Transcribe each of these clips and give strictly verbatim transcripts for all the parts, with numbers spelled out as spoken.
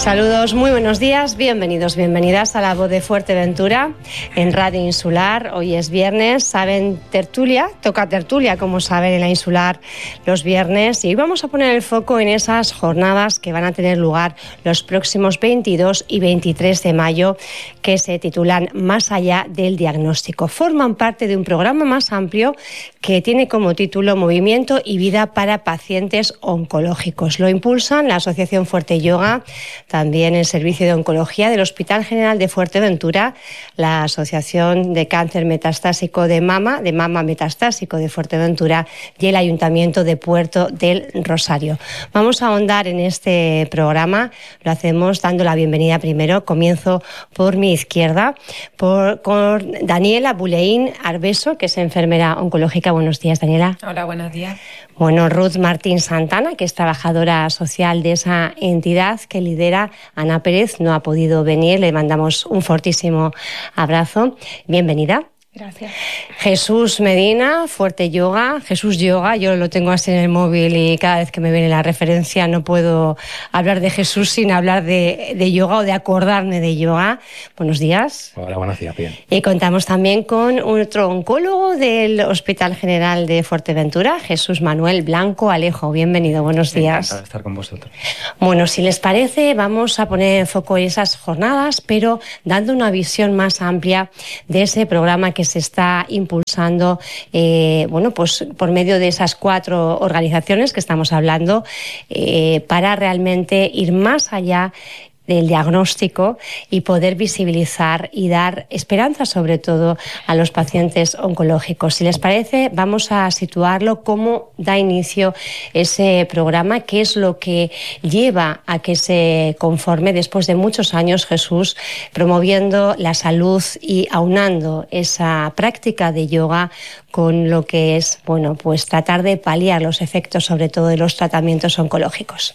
Saludos, muy buenos días, bienvenidos, bienvenidas a La Voz de Fuerteventura en Radio Insular. Hoy es viernes, saben, tertulia, toca tertulia, como saben, en la Insular los viernes. Y hoy vamos a poner el foco en esas jornadas que van a tener lugar los próximos veintidós y veintitrés de mayo, que se titulan Más allá del diagnóstico. Forman parte de un programa más amplio que tiene como título Movimiento y Vida para Pacientes Oncológicos. Lo impulsan la Asociación Fuerte Yoga, también el Servicio de Oncología del Hospital General de Fuerteventura, la Asociación de Cáncer Metastásico de Mama, de Mama Metastásico de Fuerteventura y el Ayuntamiento de Puerto del Rosario. Vamos a ahondar en este programa, lo hacemos dando la bienvenida primero, comienzo por mi izquierda, por, con Daniela Buleín Arbeso, que es enfermera oncológica. Buenos días, Daniela. Hola, buenos días. Bueno, Ruth Martín Santana, que es trabajadora social de esa entidad que lidera Ana Pérez, no ha podido venir, le mandamos un fortísimo abrazo. Bienvenida. Gracias. Jesús Medina, Fuerte Yoga, Jesús Yoga, yo lo tengo así en el móvil y cada vez que me viene la referencia no puedo hablar de Jesús sin hablar de, de yoga o de acordarme de yoga. Buenos días. Hola, buenos días, bien. Y contamos también con otro oncólogo del Hospital General de Fuerteventura, Jesús Manuel Blanco Alejo. Bienvenido, buenos días. Encantado de estar con vosotros. Bueno, si les parece, vamos a poner foco en esas jornadas, pero dando una visión más amplia de ese programa que se está impulsando, eh, bueno, pues por medio de esas cuatro organizaciones que estamos hablando, eh, para realmente ir más allá del diagnóstico y poder visibilizar y dar esperanza sobre todo a los pacientes oncológicos. Si les parece, vamos a situarlo, cómo da inicio ese programa, qué es lo que lleva a que se conforme después de muchos años, Jesús, promoviendo la salud y aunando esa práctica de yoga con lo que es, bueno, pues tratar de paliar los efectos sobre todo de los tratamientos oncológicos.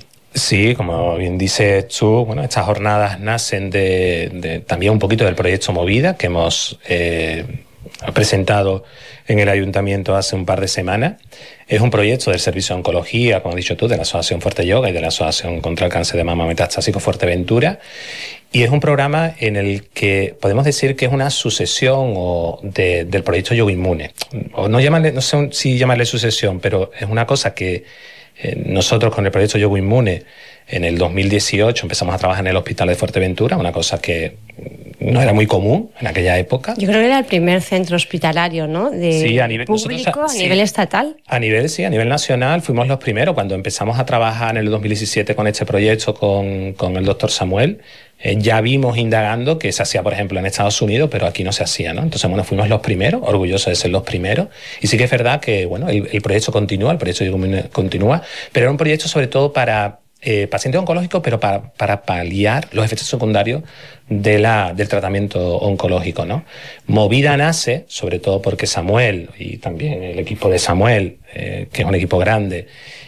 Sí, como bien dices tú, bueno, estas jornadas nacen de, de también un poquito del proyecto Movida que hemos eh, presentado en el Ayuntamiento hace un par de semanas. Es un proyecto del Servicio de Oncología, como has dicho tú, de la Asociación Fuerte Yoga y de la Asociación contra el Cáncer de Mama Metastásico Fuerteventura. Y es un programa en el que podemos decir que es una sucesión o de, del proyecto Yoga Inmune. O no, llamarle, no sé si llamarle sucesión, pero es una cosa que nosotros con el proyecto Yoga Inmune en el dos mil dieciocho empezamos a trabajar en el Hospital de Fuerteventura, una cosa que no era muy común en aquella época. Yo creo que era el primer centro hospitalario, ¿no? De sí, a nivel público, nosotros, a sí, nivel estatal. A nivel, sí, a nivel nacional fuimos los primeros. Cuando empezamos a trabajar en el dos mil diecisiete con este proyecto con, con el doctor Samuel, eh, ya vimos indagando que se hacía, por ejemplo, en Estados Unidos, pero aquí no se hacía, ¿no? Entonces, bueno, fuimos los primeros, orgullosos de ser los primeros. Y sí que es verdad que, bueno, el, el proyecto continúa, el proyecto continúa, pero era un proyecto sobre todo para Eh, pacientes oncológicos, pero para, para paliar los efectos secundarios de la, del tratamiento oncológico, ¿no? Movida nace, sobre todo porque Samuel y también el equipo de Samuel, eh, que es un equipo grande,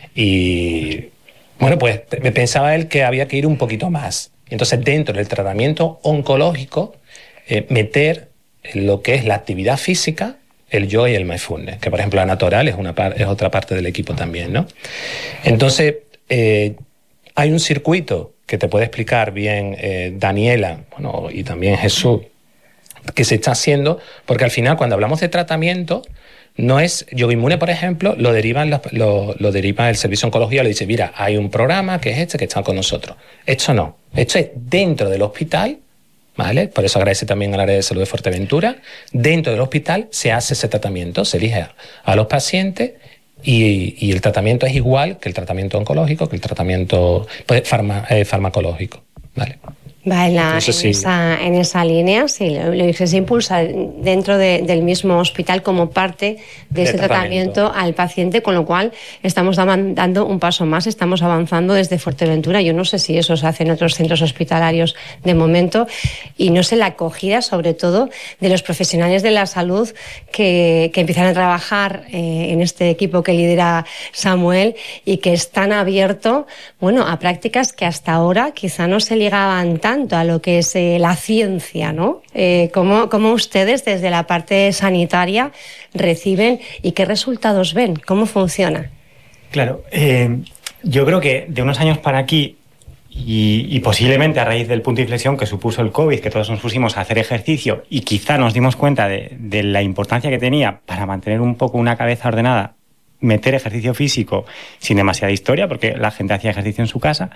y bueno, pues me pensaba él que había que ir un poquito más. Entonces, dentro del tratamiento oncológico, eh, meter lo que es la actividad física, el yoga y el mindfulness, que por ejemplo la Natural es, una par, es otra parte del equipo también, ¿no? Entonces, eh, hay un circuito que te puede explicar bien eh, Daniela, bueno, y también Jesús, que se está haciendo, porque al final cuando hablamos de tratamiento, no es Yoga Inmune, por ejemplo, lo deriva, lo, lo, lo deriva el Servicio de Oncología, le dice, mira, hay un programa que es este que está con nosotros. Esto no, esto es dentro del hospital, ¿vale? Por eso agradece también al área de salud de Fuerteventura. Dentro del hospital se hace ese tratamiento, se elige a, a los pacientes. Y, y el tratamiento es igual que el tratamiento oncológico, que el tratamiento pues, farma, eh, farmacológico. ¿Vale? Va en, la, Entonces, en, sí. esa, en esa línea, sí, lo, lo que se impulsa dentro de, del mismo hospital como parte de, de ese tratamiento. tratamiento al paciente, con lo cual estamos dando un paso más, estamos avanzando desde Fuerteventura. Yo no sé si eso se hace en otros centros hospitalarios de momento, y no sé la acogida, sobre todo, de los profesionales de la salud que, que empiezan a trabajar eh, en este equipo que lidera Samuel y que están abiertos, bueno, a prácticas que hasta ahora quizá no se ligaban tanto a lo que es eh, la ciencia, ¿no? Eh, ¿cómo, ¿Cómo ustedes desde la parte sanitaria reciben y qué resultados ven? ¿Cómo funciona? Claro, eh, yo creo que de unos años para aquí Y, y posiblemente a raíz del punto de inflexión que supuso el COVID, que todos nos pusimos a hacer ejercicio y quizá nos dimos cuenta de, de la importancia que tenía para mantener un poco una cabeza ordenada, meter ejercicio físico sin demasiada historia, porque la gente hacía ejercicio en su casa,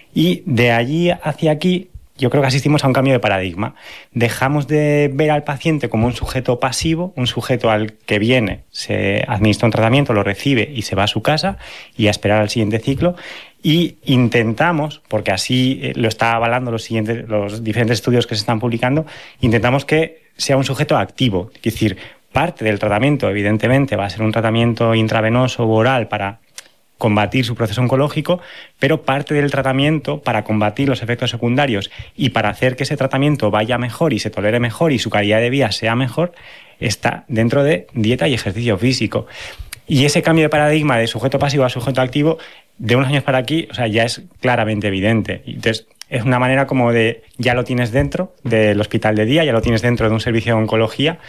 y de allí hacia aquí yo creo que asistimos a un cambio de paradigma. Dejamos de ver al paciente como un sujeto pasivo, un sujeto al que viene, se administra un tratamiento, lo recibe y se va a su casa y a esperar al siguiente ciclo, y intentamos, porque así lo está avalando los, siguientes, los diferentes estudios que se están publicando, intentamos que sea un sujeto activo, es decir, parte del tratamiento evidentemente va a ser un tratamiento intravenoso o oral para combatir su proceso oncológico, pero parte del tratamiento para combatir los efectos secundarios y para hacer que ese tratamiento vaya mejor y se tolere mejor y su calidad de vida sea mejor, está dentro de dieta y ejercicio físico. Y ese cambio de paradigma de sujeto pasivo a sujeto activo, de unos años para aquí, o sea, ya es claramente evidente. Entonces, es una manera como de, ya lo tienes dentro del hospital de día, ya lo tienes dentro de un servicio de oncología.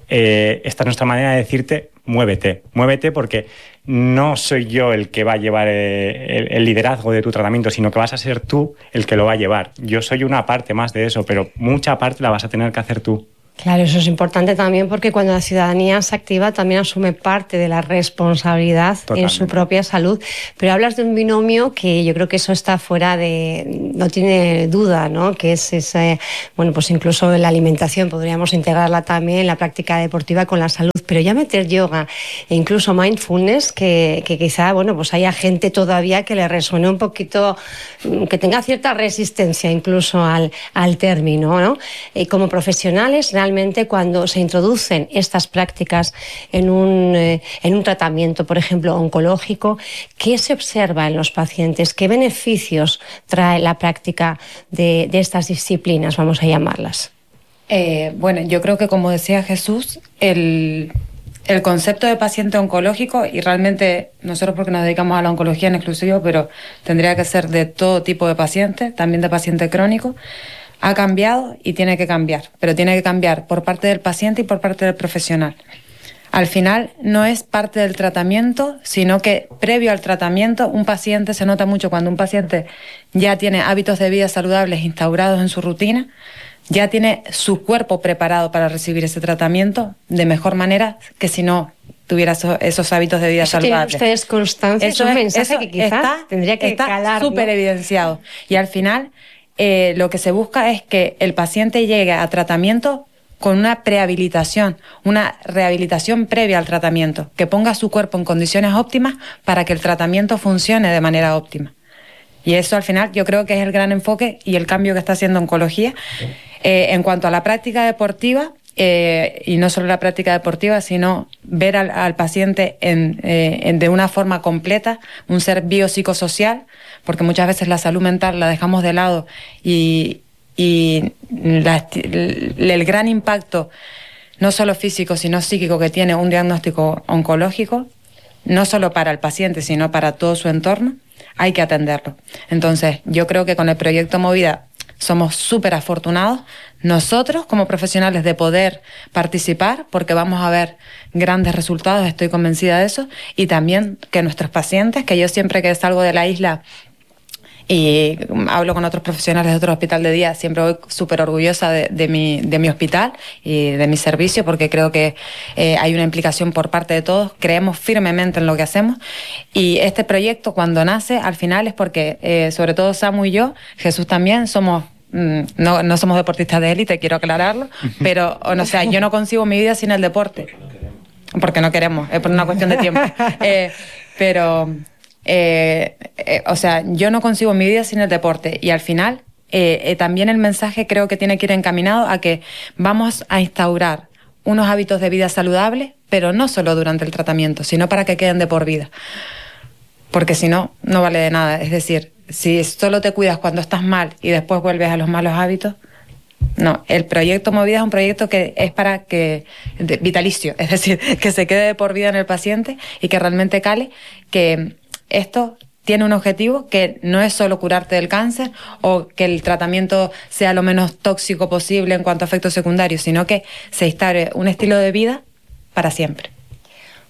Eh, esta es nuestra manera de decirte, muévete, muévete porque no soy yo el que va a llevar eh, el, el liderazgo de tu tratamiento, sino que vas a ser tú el que lo va a llevar. Yo soy una parte más de eso, pero mucha parte la vas a tener que hacer tú. Claro, eso es importante también porque cuando la ciudadanía se activa también asume parte de la responsabilidad Totalmente. En su propia salud. Pero hablas de un binomio que yo creo que eso está fuera de, no tiene duda, ¿no? Que es ese, bueno, pues incluso la alimentación podríamos integrarla también en la práctica deportiva con la salud, pero ya meter yoga e incluso mindfulness, que, que quizá, bueno, pues haya gente todavía que le resuene un poquito, que tenga cierta resistencia incluso al, al término, ¿no? Y como profesionales, realmente cuando se introducen estas prácticas en un, eh, en un tratamiento, por ejemplo, oncológico, ¿qué se observa en los pacientes? ¿Qué beneficios trae la práctica de, de estas disciplinas, vamos a llamarlas? Eh, bueno, yo creo que, como decía Jesús, el, el concepto de paciente oncológico, y realmente nosotros porque nos dedicamos a la oncología en exclusivo, pero tendría que ser de todo tipo de paciente, también de paciente crónico, ha cambiado y tiene que cambiar, pero tiene que cambiar por parte del paciente y por parte del profesional. Al final no es parte del tratamiento, sino que previo al tratamiento un paciente, se nota mucho cuando un paciente ya tiene hábitos de vida saludables instaurados en su rutina, ya tiene su cuerpo preparado para recibir ese tratamiento de mejor manera que si no tuviera esos, esos hábitos de vida eso saludables. ¿Tienen ustedes constancia? Eso es un es, mensaje eso que quizás está, tendría que calar, está súper ¿no? evidenciado. Y al final eh, lo que se busca es que el paciente llegue a tratamiento con una prehabilitación, una rehabilitación previa al tratamiento, que ponga su cuerpo en condiciones óptimas para que el tratamiento funcione de manera óptima. Y eso al final yo creo que es el gran enfoque y el cambio que está haciendo oncología. Eh, en cuanto a la práctica deportiva, eh, y no solo la práctica deportiva, sino ver al, al paciente en, eh, en, de una forma completa, un ser biopsicosocial, porque muchas veces la salud mental la dejamos de lado y, y la, el gran impacto, no solo físico, sino psíquico que tiene un diagnóstico oncológico, no solo para el paciente, sino para todo su entorno, hay que atenderlo. Entonces, yo creo que con el proyecto Movida somos súper afortunados nosotros como profesionales de poder participar, porque vamos a ver grandes resultados, estoy convencida de eso, y también que nuestros pacientes, que yo siempre que salgo de la isla y hablo con otros profesionales de otro hospital de día, siempre voy súper orgullosa de, de, mi, de mi hospital y de mi servicio, porque creo que eh, hay una implicación por parte de todos, creemos firmemente en lo que hacemos, y este proyecto cuando nace al final es porque eh, sobre todo Samu y yo, Jesús también, somos mm, no, no somos deportistas de élite, quiero aclararlo, pero o no, o sea, yo no concibo mi vida sin el deporte, porque no queremos, es por una cuestión de tiempo, eh, pero... Eh, eh, o sea, yo no concibo mi vida sin el deporte, y al final eh, eh, también el mensaje creo que tiene que ir encaminado a que vamos a instaurar unos hábitos de vida saludables, pero no solo durante el tratamiento, sino para que queden de por vida, porque si no, no vale de nada. Es decir, si solo te cuidas cuando estás mal y después vuelves a los malos hábitos, no. El proyecto Movida es un proyecto que es para que de, vitalicio, es decir, que se quede de por vida en el paciente y que realmente cale que esto tiene un objetivo que no es solo curarte del cáncer o que el tratamiento sea lo menos tóxico posible en cuanto a efectos secundarios, sino que se instaure un estilo de vida para siempre.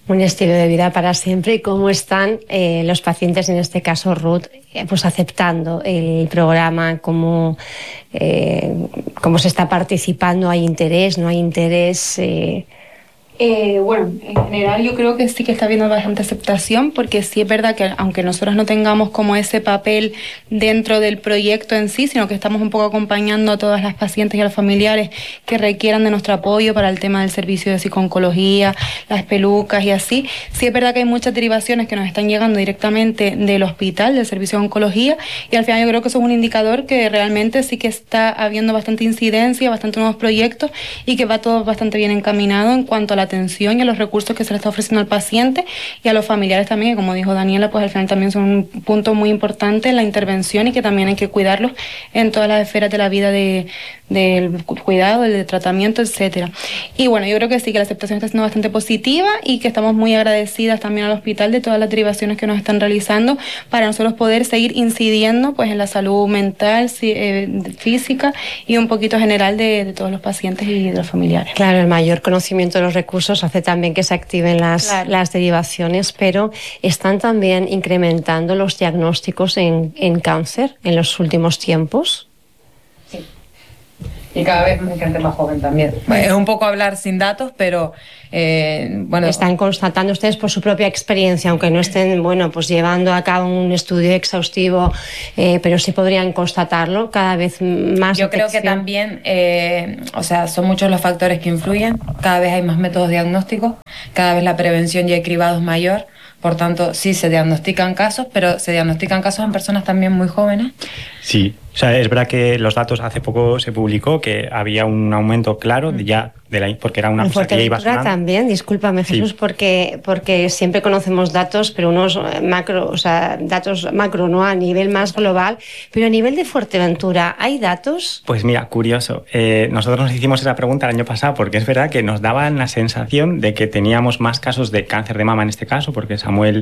Un estilo de vida para siempre. ¿Y cómo están eh, los pacientes, en este caso Ruth, eh, pues aceptando el programa? ¿Cómo, eh, cómo se está participando? ¿Hay interés? ¿No hay interés? Eh... Eh, bueno, en general yo creo que sí que está habiendo bastante aceptación, porque sí es verdad que aunque nosotros no tengamos como ese papel dentro del proyecto en sí, sino que estamos un poco acompañando a todas las pacientes y a los familiares que requieran de nuestro apoyo para el tema del servicio de psicooncología, las pelucas y así, sí es verdad que hay muchas derivaciones que nos están llegando directamente del hospital, del servicio de oncología, y al final yo creo que eso es un indicador que realmente sí que está habiendo bastante incidencia, bastante nuevos proyectos y que va todo bastante bien encaminado en cuanto a la atención y a los recursos que se le está ofreciendo al paciente y a los familiares también, que como dijo Daniela, pues al final también son un punto muy importante en la intervención y que también hay que cuidarlos en todas las esferas de la vida de, del cuidado, del tratamiento, etcétera. Y bueno, yo creo que sí, que la aceptación está siendo bastante positiva y que estamos muy agradecidas también al hospital de todas las derivaciones que nos están realizando para nosotros poder seguir incidiendo pues en la salud mental, eh, física y un poquito general de, de todos los pacientes y de los familiares. Claro, el mayor conocimiento de los recursos hace también que se activen las, claro. las derivaciones, pero están también incrementando los diagnósticos en, en cáncer en los últimos tiempos. Sí. Y cada vez hay gente más joven también. Es un poco hablar sin datos, pero eh, bueno. Están constatando ustedes por su propia experiencia, aunque no estén, bueno, pues llevando a cabo un estudio exhaustivo, eh, pero sí podrían constatarlo cada vez más. Yo detección. creo que también, eh, o sea, son muchos los factores que influyen. Cada vez hay más métodos diagnósticos, cada vez la prevención y el cribado es mayor. Por tanto, sí se diagnostican casos, pero se diagnostican casos en personas también muy jóvenes. Sí, o sea, es verdad que los datos hace poco se publicó que había un aumento claro de ya de la, porque era una en cosa que ya iba sonando. También, discúlpame Jesús, sí. porque porque siempre conocemos datos, pero unos macro, o sea, datos macro, no a nivel más global, pero a nivel de Fuerteventura, ¿hay datos? Pues mira, curioso. Eh, nosotros nos hicimos esa pregunta el año pasado porque es verdad que nos daban la sensación de que teníamos más casos de cáncer de mama en este caso, porque Samuel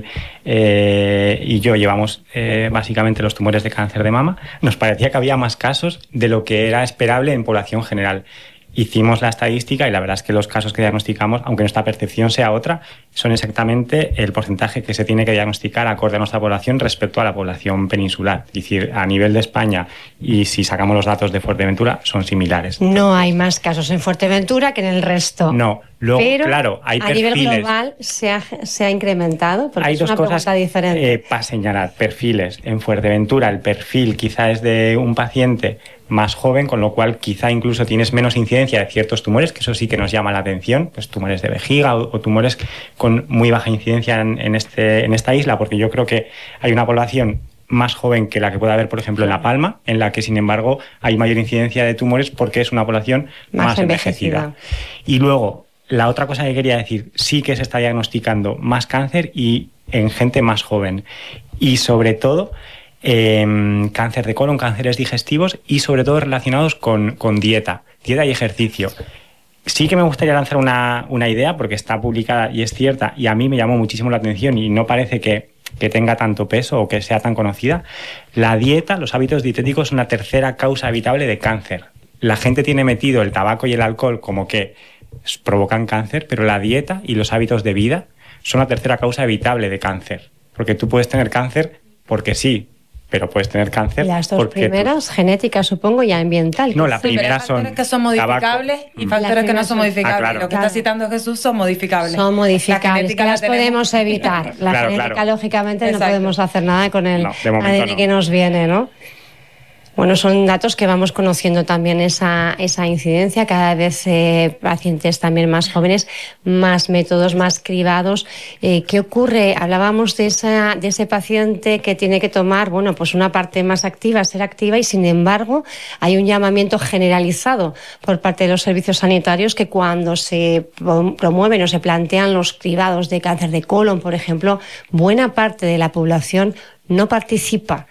eh, y yo llevamos eh, básicamente los tumores de cáncer de mama. Nos parecía que había más casos de lo que era esperable en población general. Hicimos la estadística y la verdad es que los casos que diagnosticamos, aunque nuestra percepción sea otra, son exactamente el porcentaje que se tiene que diagnosticar acorde a nuestra población respecto a la población peninsular. Es decir, a nivel de España, y si sacamos los datos de Fuerteventura, son similares. No hay más casos en Fuerteventura que en el resto. No. Luego, pero claro, hay a perfiles. nivel global se ha, se ha incrementado, porque hay es dos una cosas pregunta diferente. Eh, para señalar, perfiles. En Fuerteventura el perfil quizá es de un paciente más joven, con lo cual quizá incluso tienes menos incidencia de ciertos tumores, que eso sí que nos llama la atención, pues tumores de vejiga o, o tumores con muy baja incidencia en, en, este, en esta isla, porque yo creo que hay una población más joven que la que puede haber, por ejemplo, en La Palma, en la que, sin embargo, hay mayor incidencia de tumores porque es una población más, más envejecida. envejecida. Y luego, la otra cosa que quería decir, sí que se está diagnosticando más cáncer y en gente más joven. Y sobre todo, eh, cáncer de colon, cánceres digestivos y sobre todo relacionados con, con dieta, dieta y ejercicio. Sí que me gustaría lanzar una, una idea porque está publicada y es cierta y a mí me llamó muchísimo la atención y no parece que, que tenga tanto peso o que sea tan conocida. La dieta, los hábitos dietéticos son la tercera causa evitable de cáncer. La gente tiene metido el tabaco y el alcohol como que provocan cáncer, pero la dieta y los hábitos de vida son la tercera causa evitable de cáncer. Porque tú puedes tener cáncer porque sí, pero puedes tener cáncer. Y las dos primeras, tú... genética, supongo, y ambiental. No, las sí, primeras son factores que son modificables tabaco. Y factores que no son modificables. Ah, claro. Lo que claro. está citando Jesús son modificables. Son modificables, la que las tenemos... podemos evitar. La claro, genética, claro. lógicamente, Exacto. no podemos hacer nada con el no, A D N no. que nos viene, ¿no? Bueno, son datos que vamos conociendo también esa, esa incidencia, cada vez eh, pacientes también más jóvenes, más métodos, más cribados. Eh, ¿Qué ocurre? Hablábamos de, esa, de ese paciente que tiene que tomar, bueno, pues una parte más activa, ser activa, y sin embargo hay un llamamiento generalizado por parte de los servicios sanitarios que cuando se promueven o se plantean los cribados de cáncer de colon, por ejemplo, buena parte de la población no participa.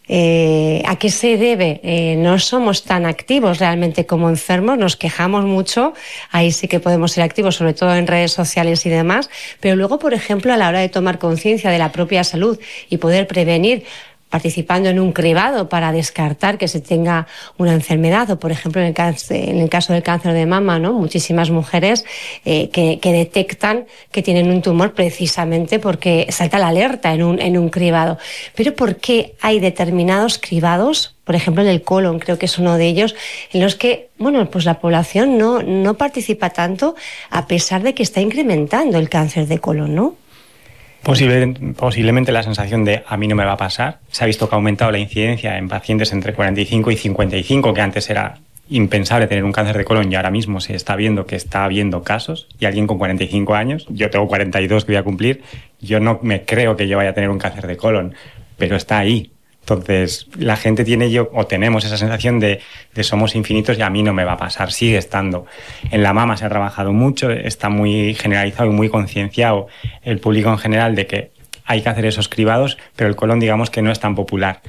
Eh, ¿A qué se debe? Eh, no somos tan activos realmente como enfermos, nos quejamos mucho, ahí sí que podemos ser activos, sobre todo en redes sociales y demás, pero luego, por ejemplo, a la hora de tomar conciencia de la propia salud y poder prevenir participando en un cribado para descartar que se tenga una enfermedad, o por ejemplo en el caso, en el caso del cáncer de mama, ¿no? Muchísimas mujeres eh, que, que detectan que tienen un tumor precisamente porque salta la alerta en un, en un cribado. Pero ¿por qué hay determinados cribados? Por ejemplo, el del colon, creo que es uno de ellos, en los que, bueno, pues la población no, no participa tanto, a pesar de que está incrementando el cáncer de colon, ¿no? Posible, posiblemente la sensación de a mí no me va a pasar. Se ha visto que ha aumentado la incidencia en pacientes entre cuarenta y cinco y cincuenta y cinco, que antes era impensable tener un cáncer de colon, y ahora mismo se está viendo que está habiendo casos. Y alguien con cuarenta y cinco años, yo tengo cuarenta y dos que voy a cumplir, yo no me creo que yo vaya a tener un cáncer de colon, pero está ahí. Entonces, la gente tiene yo, o tenemos esa sensación de, de somos infinitos y a mí no me va a pasar, sigue estando. En la mama se ha trabajado mucho, está muy generalizado y muy concienciado el público en general de que hay que hacer esos cribados, pero el colon digamos que no es tan popular.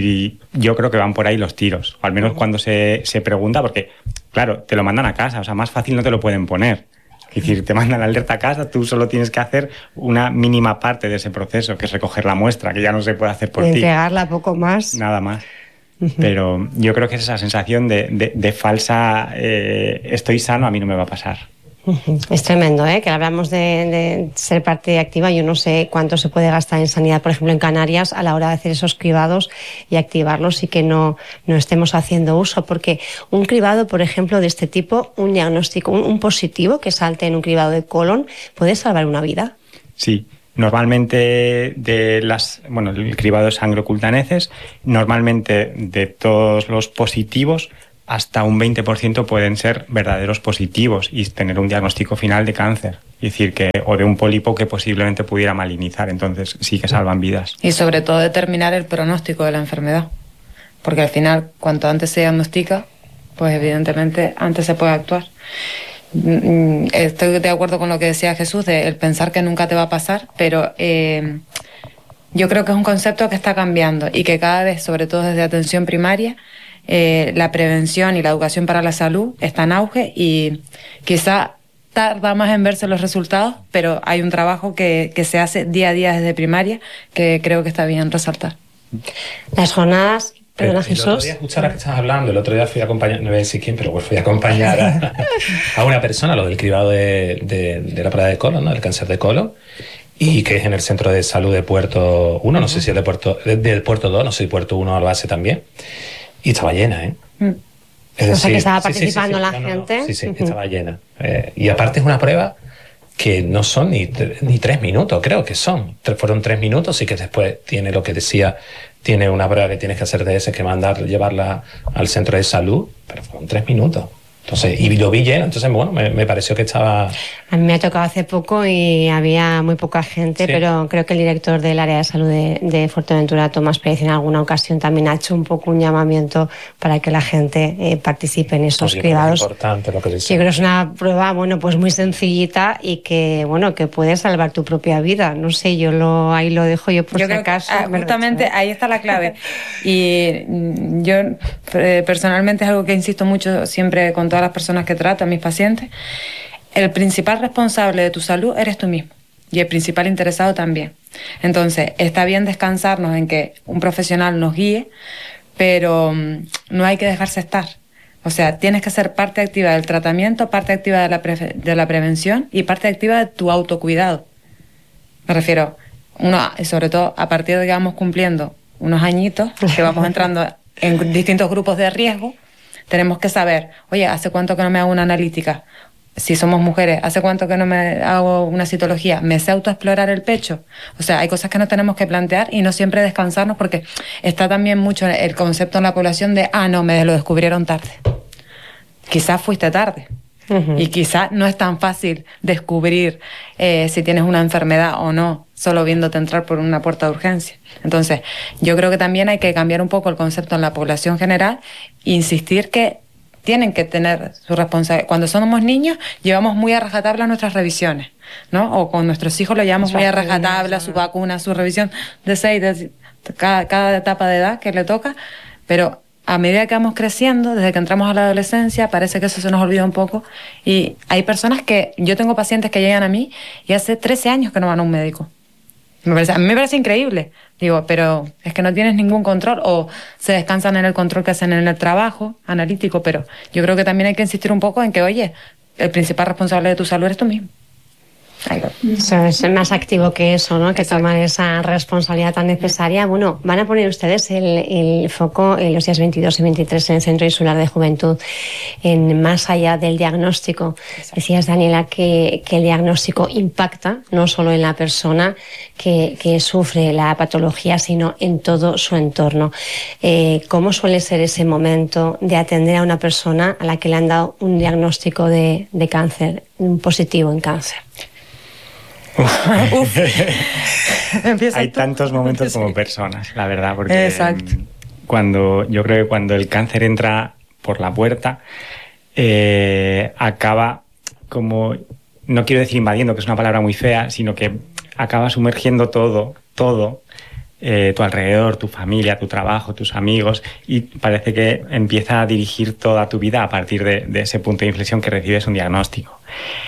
Y yo creo que van por ahí los tiros, o al menos cuando se, se pregunta, porque claro, te lo mandan a casa, o sea, más fácil no te lo pueden poner. Es decir, te mandan la alerta a casa, tú solo tienes que hacer una mínima parte de ese proceso, que es recoger la muestra, que ya no se puede hacer por ti. Entregarla poco más. Nada más. Uh-huh. Pero yo creo que es esa sensación de, de, de falsa, eh, estoy sano, a mí no me va a pasar. Es tremendo, ¿eh? Que hablamos de, de ser parte activa. Yo no sé cuánto se puede gastar en sanidad, por ejemplo, en Canarias, a la hora de hacer esos cribados y activarlos, y que no, no estemos haciendo uso. Porque un cribado, por ejemplo, de este tipo, un diagnóstico, un, un positivo que salte en un cribado de colon, puede salvar una vida. Sí. Normalmente de las, bueno, el cribado de sangre oculta neces, normalmente de todos los positivos, hasta un veinte por ciento pueden ser verdaderos positivos y tener un diagnóstico final de cáncer. Es decir, que, o de un pólipo que posiblemente pudiera malinizar. Entonces sí que salvan vidas. Y sobre todo determinar el pronóstico de la enfermedad. Porque al final, cuanto antes se diagnostica, pues evidentemente antes se puede actuar. Estoy de acuerdo con lo que decía Jesús, de el pensar que nunca te va a pasar, pero eh, yo creo que es un concepto que está cambiando y que cada vez, sobre todo desde atención primaria, Eh, la prevención y la educación para la salud está en auge, y quizá tarda más en verse los resultados, pero hay un trabajo que, que se hace día a día desde primaria que creo que está bien resaltar. Las jornadas... Perdona, Jesús. El otro día, justo ahora que estás hablando, el otro día fui a acompañar, no voy a decir quién, pero pues fui a acompañar a, a una persona, lo del cribado de, de, de la prueba de colon, ¿no? Del cáncer de colon, y que es en el centro de salud de Puerto uno, no sé si es de Puerto, de, de Puerto dos, no sé si Puerto uno lo hace también. Y estaba llena, ¿eh? Mm. Es decir, o sea, que estaba participando sí, sí, sí, sí. la no, gente. No, sí, sí, uh-huh. Estaba llena. Eh, y aparte es una prueba que no son ni, ni tres minutos, creo que son. Fueron tres minutos, y que después tiene lo que decía, tiene una prueba que tienes que hacer de ese, que mandar, llevarla al centro de salud, pero fueron tres minutos. Entonces, y lo vi lleno, entonces bueno, me, me pareció que estaba... A mí me ha tocado hace poco y había muy poca gente, sí. Pero creo que el director del área de salud de, de Fuerteventura, Tomás Pérez, en alguna ocasión también ha hecho un poco un llamamiento para que la gente eh, participe en esos pues cribados. Es importante lo que dice. Yo creo que es una prueba, bueno, pues muy sencillita y que, bueno, que puede salvar tu propia vida. No sé, yo lo ahí lo dejo yo por yo si acaso. Que, ah, justamente ahí está la clave. Y yo eh, personalmente es algo que insisto mucho siempre con todas las personas que trato, a mis pacientes. El principal responsable de tu salud eres tú mismo, y el principal interesado también. Entonces, está bien descansarnos en que un profesional nos guíe, pero um, no hay que dejarse estar. O sea, tienes que ser parte activa del tratamiento, parte activa de la, pre- de la prevención y parte activa de tu autocuidado. Me refiero, uno, sobre todo a partir de que vamos cumpliendo unos añitos, que vamos entrando en distintos grupos de riesgo, tenemos que saber, oye, ¿hace cuánto que no me hago una analítica? Si somos mujeres, ¿hace cuánto que no me hago una citología? ¿Me sé autoexplorar el pecho? O sea, hay cosas que nos tenemos que plantear y no siempre descansarnos, porque está también mucho el concepto en la población de, ah, no, me lo descubrieron tarde. Quizás fuiste tarde. Uh-huh. Y quizás no es tan fácil descubrir eh, si tienes una enfermedad o no, solo viéndote entrar por una puerta de urgencia. Entonces, yo creo que también hay que cambiar un poco el concepto en la población general e insistir que tienen que tener su responsabilidad. Cuando somos niños, llevamos muy a rajatabla nuestras revisiones, ¿no? O con nuestros hijos lo llevamos muy a rajatabla, su vacuna, su revisión de seis, de cada, cada etapa de edad que le toca, pero a medida que vamos creciendo, desde que entramos a la adolescencia, parece que eso se nos olvida un poco. Y hay personas que, yo tengo pacientes que llegan a mí y hace trece años que no van a un médico. Me parece, a mí me parece increíble. Digo, pero es que no tienes ningún control o se descansan en el control que hacen en el trabajo analítico, pero yo creo que también hay que insistir un poco en que, oye, el principal responsable de tu salud eres tú mismo. O sea, es más activo que eso, ¿no? Que tomar esa responsabilidad tan necesaria. Bueno, van a poner ustedes el, el foco en los días veintidós y veintitrés en el Centro Insular de Juventud, en más allá del diagnóstico. Exacto. Decías, Daniela, que, que el diagnóstico impacta no solo en la persona que, que sufre la patología, sino en todo su entorno. Eh, ¿Cómo suele ser ese momento de atender a una persona a la que le han dado un diagnóstico de, de cáncer, un positivo en cáncer? Uf. Hay tantos momentos como personas, la verdad, porque Exacto. cuando yo creo que cuando el cáncer entra por la puerta, eh, acaba como, no quiero decir invadiendo, que es una palabra muy fea, sino que acaba sumergiendo todo, todo, eh, tu alrededor, tu familia, tu trabajo, tus amigos, y parece que empieza a dirigir toda tu vida a partir de, de ese punto de inflexión que recibes un diagnóstico.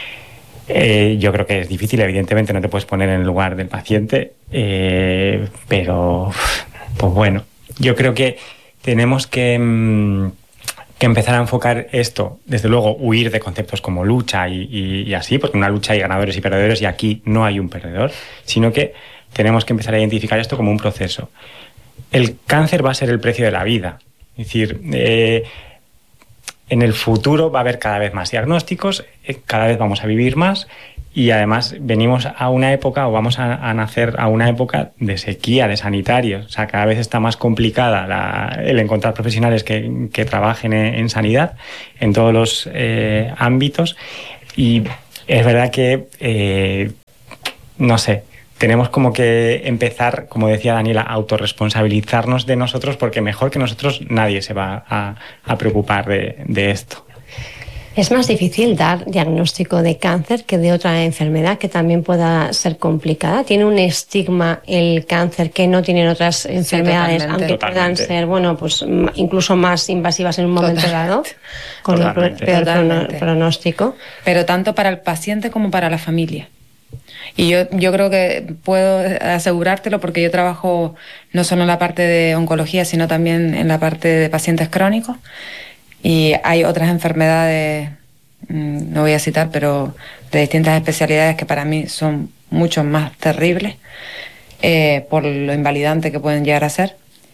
Eh, yo creo que es difícil, evidentemente no te puedes poner en el lugar del paciente, eh, pero pues bueno, yo creo que tenemos que, mmm, que empezar a enfocar esto, desde luego huir de conceptos como lucha y, y, y así, porque en una lucha hay ganadores y perdedores y aquí no hay un perdedor, sino que tenemos que empezar a identificar esto como un proceso. El cáncer va a ser el precio de la vida, es decir, eh, en el futuro va a haber cada vez más diagnósticos, cada vez vamos a vivir más y además venimos a una época o vamos a, a nacer a una época de sequía de sanitarios. O sea, cada vez está más complicada la, el encontrar profesionales que, que trabajen en, en sanidad en todos los eh, ámbitos y es verdad que, eh, no sé, tenemos como que empezar, como decía Daniela, a autorresponsabilizarnos de nosotros porque mejor que nosotros nadie se va a, a preocupar de, de esto. ¿Es más difícil dar diagnóstico de cáncer que de otra enfermedad que también pueda ser complicada? ¿Tiene un estigma el cáncer que no tienen otras enfermedades, sí, aunque totalmente. Puedan ser, bueno, pues incluso más invasivas en un momento totalmente. Dado, con totalmente. El peor totalmente. Pronóstico? Pero tanto para el paciente como para la familia. Y yo, yo creo que puedo asegurártelo porque yo trabajo no solo en la parte de oncología, sino también en la parte de pacientes crónicos. Y hay otras enfermedades, no voy a citar, pero de distintas especialidades que para mí son mucho más terribles eh, por lo invalidante que pueden llegar a ser.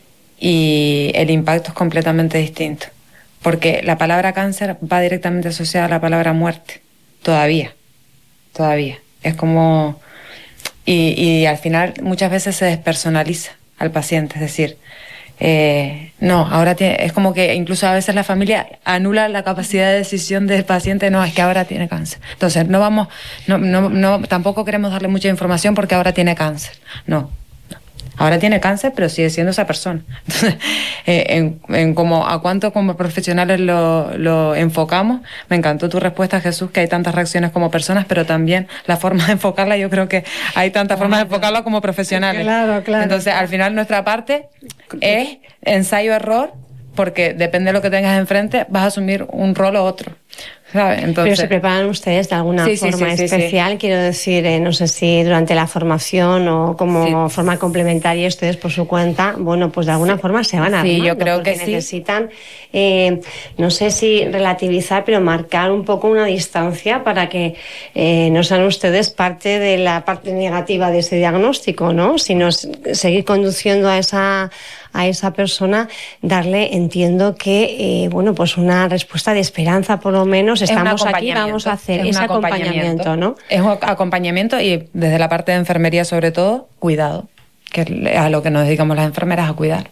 Y el impacto es completamente distinto. Porque la palabra cáncer va directamente asociada a la palabra muerte. Todavía. Todavía. Es como... Y, y al final muchas veces se despersonaliza al paciente, es decir, eh, no, ahora tiene... Es como que incluso a veces la familia anula la capacidad de decisión del paciente, no, es que ahora tiene cáncer. Entonces, no vamos... No, no, no, tampoco queremos darle mucha información porque ahora tiene cáncer. No. Ahora tiene cáncer, pero sigue siendo esa persona. Entonces, eh, en, en como a cuánto como profesionales lo, lo enfocamos. Me encantó tu respuesta, Jesús, que hay tantas reacciones como personas, pero también la forma de enfocarla, yo creo que hay tantas claro. formas de enfocarla como profesionales. Claro, claro. Entonces, al final, nuestra parte es ensayo-error, porque depende de lo que tengas enfrente, vas a asumir un rol u otro. ¿Sabes? Entonces, pero se preparan ustedes de alguna sí, forma sí, sí, especial, sí, sí. quiero decir, eh, no sé si durante la formación o como sí. forma complementaria ustedes por su cuenta, bueno, pues de alguna sí. forma se van a sí, yo creo que necesitan, eh, no sé si relativizar, pero marcar un poco una distancia para que eh, no sean ustedes parte de la parte negativa de ese diagnóstico, ¿no? Sino seguir conduciendo a esa a esa persona, darle, entiendo que, eh, bueno, pues una respuesta de esperanza, por lo menos, estamos aquí, vamos a hacer ese acompañamiento, ¿no? Es un acompañamiento y desde la parte de enfermería, sobre todo, cuidado, que es a lo que nos dedicamos las enfermeras, a cuidar.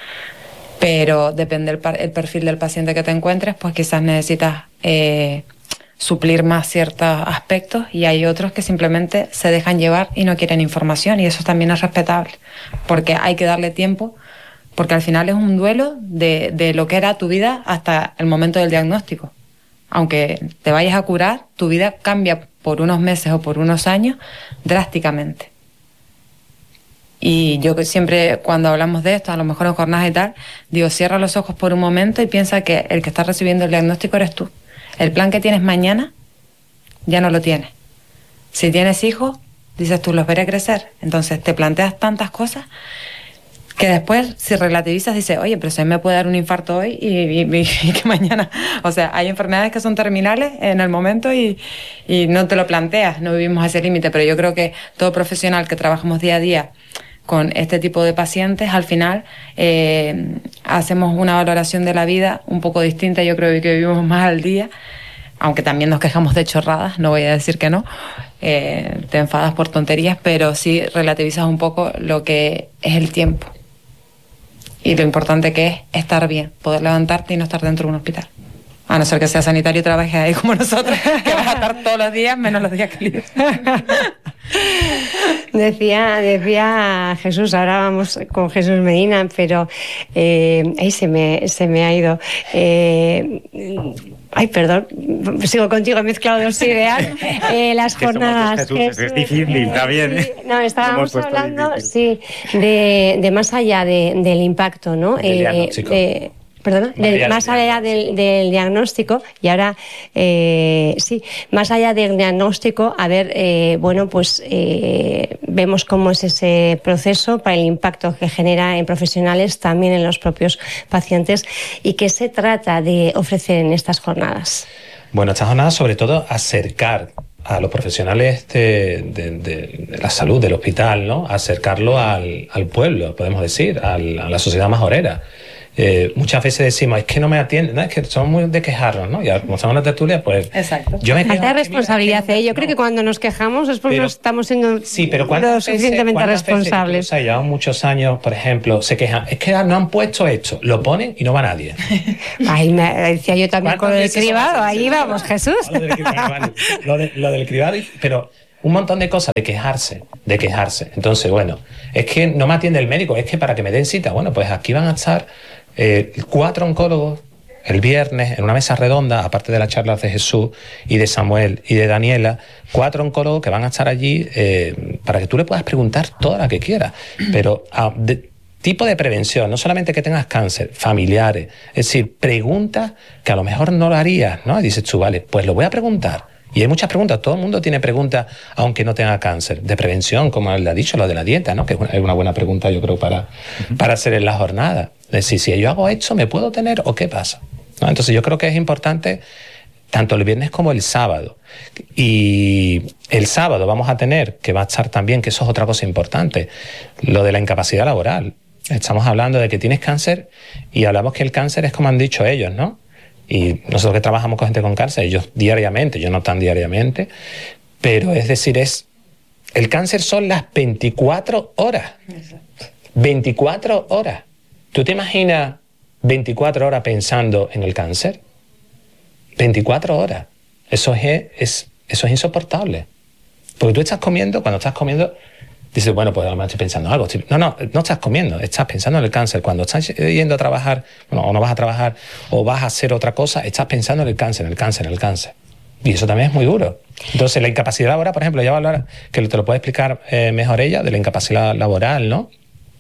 Pero depende el, el perfil del paciente que te encuentres, pues quizás necesitas eh, suplir más ciertos aspectos y hay otros que simplemente se dejan llevar y no quieren información y eso también es respetable, porque hay que darle tiempo. Porque al final es un duelo de, de lo que era tu vida hasta el momento del diagnóstico. Aunque te vayas a curar, tu vida cambia por unos meses o por unos años drásticamente. Y yo siempre cuando hablamos de esto, a lo mejor en jornadas y tal, digo, cierra los ojos por un momento y piensa que el que está recibiendo el diagnóstico eres tú. El plan que tienes mañana ya no lo tienes. Si tienes hijos, dices tú, los veré crecer. Entonces te planteas tantas cosas que después, si relativizas, dices, oye, pero se me puede dar un infarto hoy y, y, y, y que mañana... O sea, hay enfermedades que son terminales en el momento y, y no te lo planteas, no vivimos a ese límite, pero yo creo que todo profesional que trabajamos día a día con este tipo de pacientes, al final eh, hacemos una valoración de la vida un poco distinta, yo creo que vivimos más al día, aunque también nos quejamos de chorradas, no voy a decir que no, eh, te enfadas por tonterías, pero sí relativizas un poco lo que es el tiempo. Y lo importante que es estar bien, poder levantarte y no estar dentro de un hospital. A no ser que sea sanitario y trabajes ahí como nosotros, que vas a estar todos los días, menos los días que libres. Decía, decía Jesús, ahora vamos con Jesús Medina, pero eh, ahí se me, se me ha ido. Eh, ay, perdón, sigo contigo, he mezclado dos ideas. Eh, las que jornadas. Jesús, Jesús, es difícil, eh, está bien. Sí, no, estábamos hablando, difícil. sí, de, de más allá de, del impacto, ¿no? Del Eh, diagnóstico. de, Perdona, del, más allá del, del diagnóstico, y ahora eh, sí, más allá del diagnóstico, a ver, eh, bueno, pues eh, vemos cómo es ese proceso para el impacto que genera en profesionales, también en los propios pacientes, y qué se trata de ofrecer en estas jornadas. Bueno, estas jornadas sobre todo acercar a los profesionales de, de, de, de la salud, del hospital, ¿no? Acercarlo al, al pueblo, podemos decir, al, a la sociedad majorera. Eh, muchas veces decimos, es que no me atienden, no, es que somos muy de quejarnos, ¿no? Y como estamos en una tertulia, pues... Exacto. Yo me quejo, Falta responsabilidad, ¿eh? Yo no. creo que cuando nos quejamos es porque pero, no estamos siendo sí, pero lo suficientemente veces, responsables. Veces, o sea, llevan muchos años, por ejemplo, se quejan, es que no han puesto esto, lo ponen y no va nadie. Ay, me decía yo también con el cribado, ahí vamos, Jesús. Lo del cribado, vale. lo, de, lo del cribado, pero... un montón de cosas, de quejarse, de quejarse. Entonces, bueno, es que no me atiende el médico, es que para que me den cita, bueno, pues aquí van a estar eh, cuatro oncólogos el viernes en una mesa redonda, aparte de las charlas de Jesús y de Samuel y de Daniela, cuatro oncólogos que van a estar allí eh, para que tú le puedas preguntar toda la que quieras, pero a, de, tipo de prevención, no solamente que tengas cáncer, familiares, es decir, preguntas que a lo mejor no lo harías, ¿no? Y dices tú, vale, pues lo voy a preguntar. Y hay muchas preguntas, todo el mundo tiene preguntas, aunque no tenga cáncer, de prevención, como él ha dicho, lo de la dieta, ¿no? Que es una, es una buena pregunta, yo creo, para, uh-huh. para hacer en la jornada. Es decir, si yo hago esto, ¿me puedo tener o qué pasa? ¿No? Entonces yo creo que es importante tanto el viernes como el sábado. Y el sábado vamos a tener, que va a estar también, que eso es otra cosa importante, lo de la incapacidad laboral. Estamos hablando de que tienes cáncer y hablamos que el cáncer es como han dicho ellos, ¿no? Y nosotros que trabajamos con gente con cáncer, ellos diariamente, yo no tan diariamente, pero es decir, es el cáncer son las veinticuatro horas. Exacto. veinticuatro horas. ¿Tú te imaginas veinticuatro horas pensando en el cáncer? veinticuatro horas. Eso es, es, eso es insoportable. Porque tú estás comiendo, cuando estás comiendo, dices, bueno, pues a lo mejor estoy pensando algo. No, no, no estás comiendo, estás pensando en el cáncer. Cuando estás yendo a trabajar, bueno, o no vas a trabajar, o vas a hacer otra cosa, estás pensando en el cáncer, en el cáncer, en el cáncer. Y eso también es muy duro. Entonces, la incapacidad laboral, por ejemplo, ya va a hablar, que te lo puede explicar eh, mejor ella, de la incapacidad laboral, ¿no?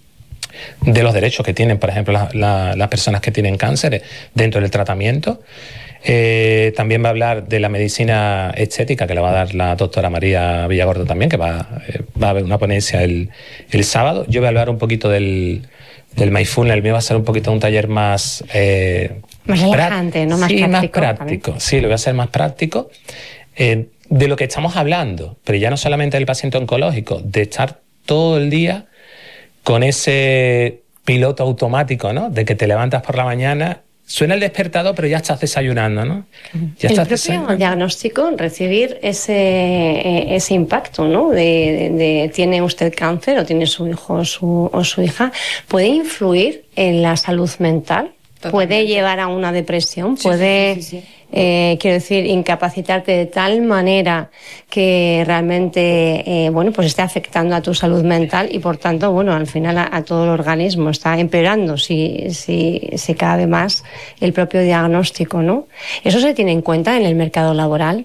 De los derechos que tienen, por ejemplo, la, la, las personas que tienen cáncer dentro del tratamiento. Eh, también va a hablar de la medicina estética, que la va a dar la doctora María Villagordo también, que va, eh, va a haber una ponencia el, el sábado. Yo voy a hablar un poquito del, del mindfulness. El mío va a ser un poquito un taller más... Eh, más relajante, ¿no? Más sí, práctico. más práctico. Sí, lo voy a hacer más práctico. Eh, de lo que estamos hablando, pero ya no solamente del paciente oncológico, de estar todo el día con ese piloto automático, ¿no? De que te levantas por la mañana... Suena el despertador, pero ya estás desayunando, ¿no? Ya el estás propio desayunando. Diagnóstico, recibir ese, ese impacto, ¿no? De, de, de tiene usted cáncer o tiene su hijo o su, o su hija, ¿puede influir en la salud mental? Totalmente. ¿Puede llevar a una depresión? Sí, ¿Puede, sí, sí, sí. Eh, quiero decir, incapacitarte de tal manera que realmente, eh, bueno, pues esté afectando a tu salud mental y, por tanto, bueno, al final a, a todo el organismo está empeorando si, si, si cabe más el propio diagnóstico, ¿no? ¿Eso se tiene en cuenta en el mercado laboral?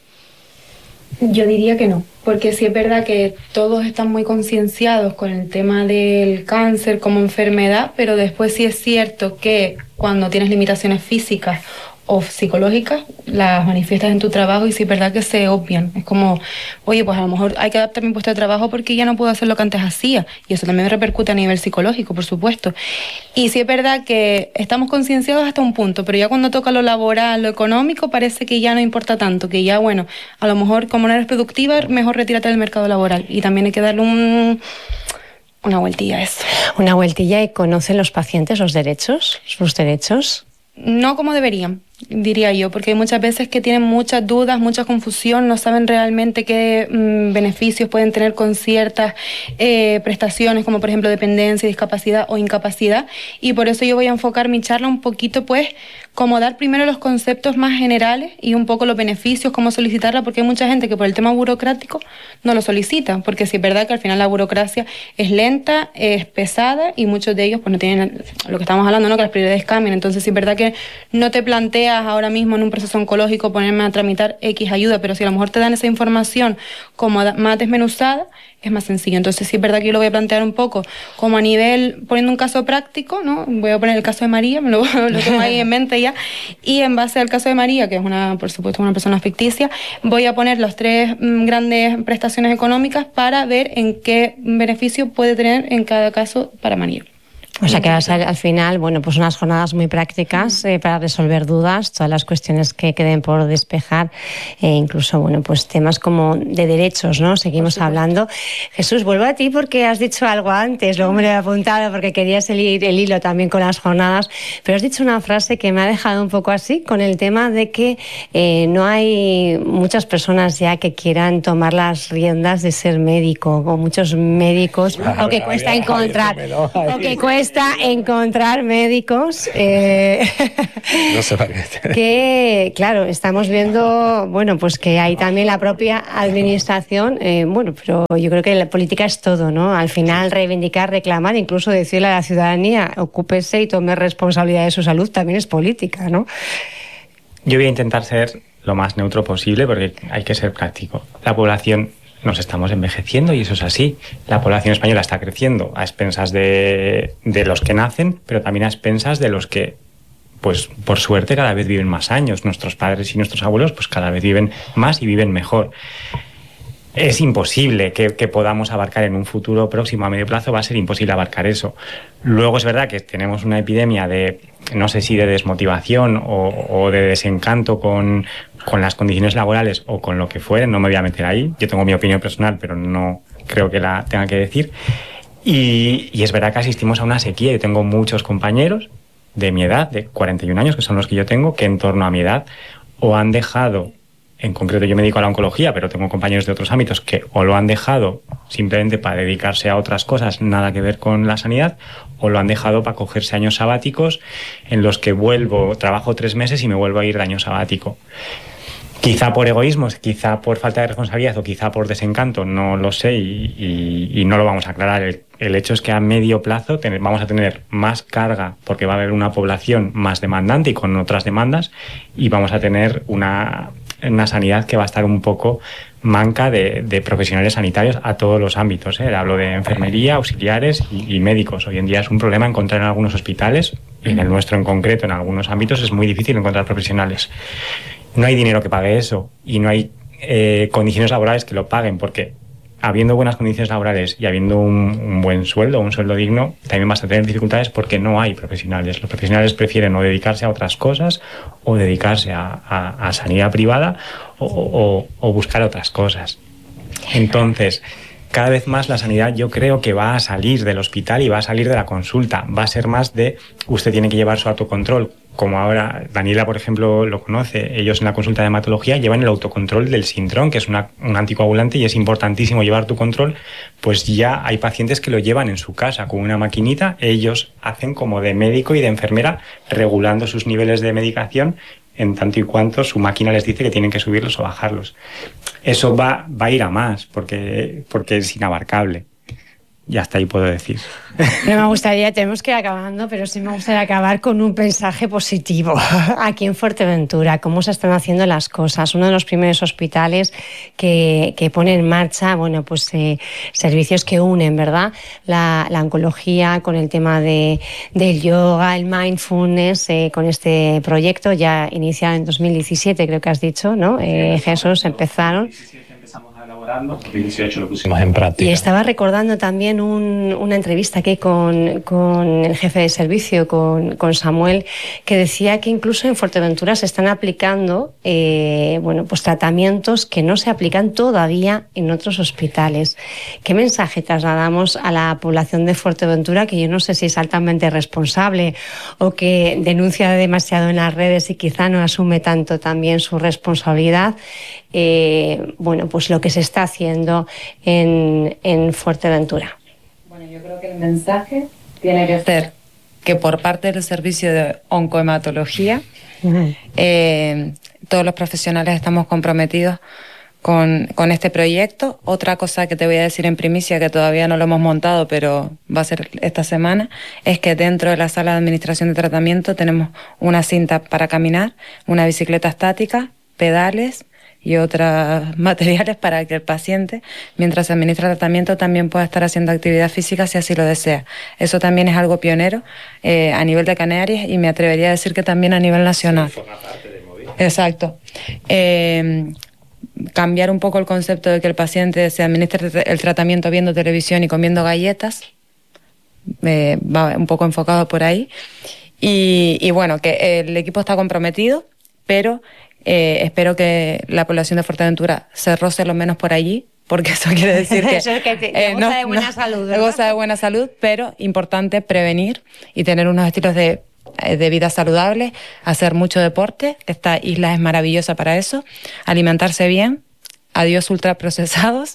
Yo diría que no, porque sí es verdad que todos están muy concienciados con el tema del cáncer como enfermedad, pero después sí es cierto que cuando tienes limitaciones físicas o psicológicas, las manifiestas en tu trabajo y sí es verdad que se obvian. Es como, oye, pues a lo mejor hay que adaptar mi puesto de trabajo porque ya no puedo hacer lo que antes hacía. Y eso también repercute a nivel psicológico, por supuesto. Y sí es verdad que estamos concienciados hasta un punto, pero ya cuando toca lo laboral, lo económico, parece que ya no importa tanto, que ya, bueno, a lo mejor como no eres productiva, mejor retírate del mercado laboral. Y también hay que darle un... una vueltilla a eso. Una vueltilla. ¿Y conocen los pacientes los derechos, sus derechos? No como deberían, diría yo, porque hay muchas veces que tienen muchas dudas, mucha confusión, no saben realmente qué mmm, beneficios pueden tener con ciertas eh, prestaciones, como por ejemplo dependencia, discapacidad o incapacidad, y por eso yo voy a enfocar mi charla un poquito, pues, como dar primero los conceptos más generales y un poco los beneficios, cómo solicitarla, porque hay mucha gente que por el tema burocrático no lo solicita, porque sí es verdad que al final la burocracia es lenta, es pesada y muchos de ellos pues no tienen lo que estamos hablando, ¿no? Que las prioridades cambian, entonces sí es verdad que no te planteas ahora mismo en un proceso oncológico ponerme a tramitar X ayuda, pero si a lo mejor te dan esa información como más desmenuzada, es más sencillo. Entonces sí es verdad que yo lo voy a plantear un poco como a nivel, poniendo un caso práctico, ¿no? Voy a poner el caso de María, me lo, lo tengo ahí en mente ya, y en base al caso de María, que es una, por supuesto, una persona ficticia, voy a poner las tres mm, grandes prestaciones económicas para ver en qué beneficio puede tener en cada caso para María. O sea que va a ser al final, bueno, pues unas jornadas muy prácticas eh, para resolver dudas, todas las cuestiones que queden por despejar, e incluso, bueno, pues temas como de derechos, ¿no? Seguimos hablando. Jesús, vuelvo a ti porque has dicho algo antes, luego me lo he apuntado porque querías el, el hilo también con las jornadas, pero has dicho una frase que me ha dejado un poco así, con el tema de que eh, no hay muchas personas ya que quieran tomar las riendas de ser médico, o muchos médicos, o que cuesta encontrar, o que cuesta encontrar médicos eh, no sé para qué. Que, claro, estamos viendo, bueno, pues que hay también la propia administración, eh, bueno, pero yo creo que la política es todo, ¿no? Al final reivindicar, reclamar, incluso decirle a la ciudadanía, ocúpese y tome responsabilidad de su salud, también es política, ¿no? Yo voy a intentar ser lo más neutro posible porque hay que ser práctico. La población nos estamos envejeciendo y eso es así. La población española está creciendo a expensas de, de los que nacen, pero también a expensas de los que, pues por suerte, cada vez viven más años. Nuestros padres y nuestros abuelos, pues cada vez viven más y viven mejor. Es imposible que, que podamos abarcar en un futuro próximo a medio plazo, va a ser imposible abarcar eso. Luego es verdad que tenemos una epidemia de, no sé si de desmotivación o, o de desencanto con, con las condiciones laborales o con lo que fuere, no me voy a meter ahí. Yo tengo mi opinión personal, pero no creo que la tenga que decir. Y, y es verdad que asistimos a una sequía. Yo tengo muchos compañeros de mi edad, de cuarenta y un años, que son los que yo tengo, que en torno a mi edad o han dejado... En concreto yo me dedico a la oncología, pero tengo compañeros de otros ámbitos que o lo han dejado simplemente para dedicarse a otras cosas, nada que ver con la sanidad, o lo han dejado para cogerse años sabáticos en los que vuelvo, trabajo tres meses y me vuelvo a ir de año sabático. Quizá por egoísmo, quizá por falta de responsabilidad o quizá por desencanto, no lo sé y, y, y no lo vamos a aclarar. El, el hecho es que a medio plazo ten, vamos a tener más carga porque va a haber una población más demandante y con otras demandas y vamos a tener una... una sanidad que va a estar un poco manca de, de profesionales sanitarios a todos los ámbitos, ¿eh? Hablo de enfermería, auxiliares y, y médicos. Hoy en día es un problema encontrar en algunos hospitales, y en el nuestro en concreto, en algunos ámbitos, es muy difícil encontrar profesionales. No hay dinero que pague eso y no hay eh, condiciones laborales que lo paguen, porque habiendo buenas condiciones laborales y habiendo un, un buen sueldo, un sueldo digno, también vas a tener dificultades porque no hay profesionales. Los profesionales prefieren o dedicarse a otras cosas o dedicarse a, a, a sanidad privada o, o, o buscar otras cosas. Entonces, cada vez más la sanidad yo creo que va a salir del hospital y va a salir de la consulta. Va a ser más de usted tiene que llevar su autocontrol. Como ahora Daniela, por ejemplo, lo conoce, ellos en la consulta de hematología llevan el autocontrol del Sintrom, que es una, un anticoagulante y es importantísimo llevar tu control, pues ya hay pacientes que lo llevan en su casa con una maquinita, ellos hacen como de médico y de enfermera regulando sus niveles de medicación en tanto y cuanto su máquina les dice que tienen que subirlos o bajarlos. Eso va, va a ir a más porque, porque es inabarcable. Y hasta ahí puedo decir. No me gustaría, tenemos que ir acabando, pero sí me gustaría acabar con un mensaje positivo. Aquí en Fuerteventura, cómo se están haciendo las cosas. Uno de los primeros hospitales que, que pone en marcha, bueno, pues eh, servicios que unen, ¿verdad? La, la oncología con el tema de, del yoga, el mindfulness, eh, con este proyecto ya iniciado en dos mil diecisiete, creo que has dicho, ¿no? Eh, Jesús, empezaron. dos mil dieciocho lo pusimos en práctica. Y estaba recordando también un, una entrevista aquí con, con el jefe de servicio, con, con Samuel, que decía que incluso en Fuerteventura se están aplicando eh, bueno, pues tratamientos que no se aplican todavía en otros hospitales. ¿Qué mensaje trasladamos a la población de Fuerteventura, que yo no sé si es altamente responsable o que denuncia demasiado en las redes y quizá no asume tanto también su responsabilidad? Eh, bueno, pues lo que se está haciendo en, en Fuerteventura. Bueno, yo creo que el mensaje tiene que ser que por parte del servicio de oncohematología, uh-huh. eh, todos los profesionales estamos comprometidos con, con este proyecto. Otra cosa que te voy a decir en primicia, que todavía no lo hemos montado, pero va a ser esta semana, es que dentro de la sala de administración de tratamiento tenemos una cinta para caminar, una bicicleta estática, pedales y otros materiales para que el paciente, mientras se administra el tratamiento, también pueda estar haciendo actividad física si así lo desea. Eso también es algo pionero eh, a nivel de Canarias y me atrevería a decir que también a nivel nacional. Sí, forma parte del móvil. Exacto. Eh, cambiar un poco el concepto de que el paciente se administre el tratamiento viendo televisión y comiendo galletas, eh, va un poco enfocado por ahí. Y, y bueno, que el equipo está comprometido, pero Eh, espero que la población de Fuerteventura se roce lo menos por allí, porque eso quiere decir que, eso es que, te, que eh, goza no, de buena no, salud, ¿verdad? Goza de buena salud, pero importante prevenir y tener unos estilos de, de vida saludables, hacer mucho deporte. Esta isla es maravillosa para eso, alimentarse bien, adiós ultraprocesados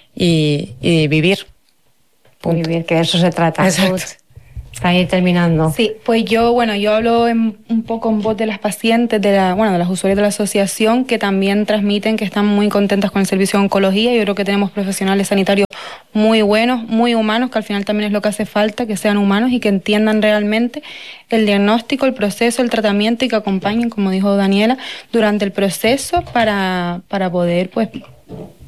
y, y vivir. Punto. Vivir, que de eso se trata. Exacto. Para ir terminando. Sí, pues yo, bueno, yo hablo en, un poco en voz de las pacientes, de la, bueno, de las usuarias de la asociación, que también transmiten que están muy contentas con el servicio de oncología. Yo creo que tenemos profesionales sanitarios muy buenos, muy humanos, que al final también es lo que hace falta, que sean humanos y que entiendan realmente el diagnóstico, el proceso, el tratamiento y que acompañen, como dijo Daniela, durante el proceso para, para poder, pues,